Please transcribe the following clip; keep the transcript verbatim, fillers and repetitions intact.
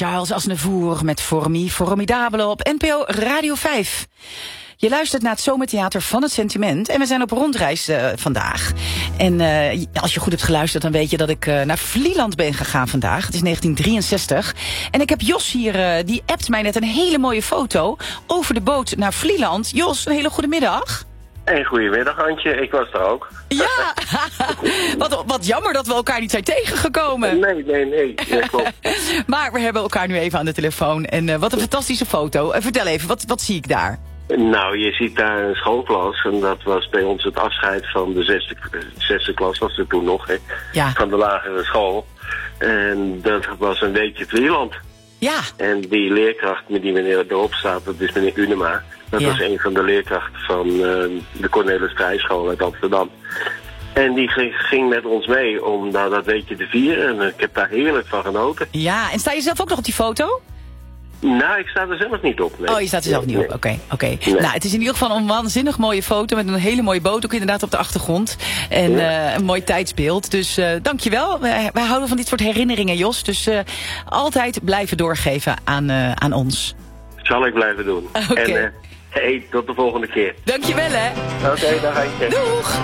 Charles Aznavour met Formi Formidabele op N P O Radio vijf. Je luistert naar het Zomertheater van het Sentiment en we zijn op rondreis uh, vandaag. En uh, als je goed hebt geluisterd, dan weet je dat ik uh, naar Vlieland ben gegaan vandaag. Het is negentien drieënzestig. En ik heb Jos hier, uh, die appt mij net een hele mooie foto over de boot naar Vlieland. Jos, een hele goede middag. Hey, goedemiddag Antje, ik was er ook. Ja, wat, wat jammer dat we elkaar niet zijn tegengekomen. Nee, nee, nee, ja, klopt. Maar we hebben elkaar nu even aan de telefoon. En uh, wat een fantastische foto. Uh, vertel even, wat, wat zie ik daar? Nou, je ziet daar een schoolklas en dat was bij ons het afscheid van de zesde, zesde klas, was er toen nog, hè, ja. van de lagere school. En dat was een weekje Vlieland. Ja. En die leerkracht met die meneer erop staat, dat is meneer Unema. Dat ja. was een van de leerkrachten van uh, de Cornelis Strijschool uit Amsterdam. En die ging met ons mee om nou, dat weekje te vieren. En ik heb daar heerlijk van genoten. Ja, en sta je zelf ook nog op die foto? Nou, ik sta er zelf niet op. Nee. Oh, je staat er zelf niet op. Oké, okay, oké. Okay. Nee. Nou, het is in ieder geval een waanzinnig mooie foto met een hele mooie boot ook inderdaad op de achtergrond. En ja. uh, een mooi tijdsbeeld. Dus uh, dankjewel. Wij, wij houden van dit soort herinneringen, Jos. Dus uh, altijd blijven doorgeven aan, uh, aan ons. Zal ik blijven doen. Oké. Okay. En uh, hey, tot de volgende keer. Dankjewel, hè. Oké, okay, dag. Doeg.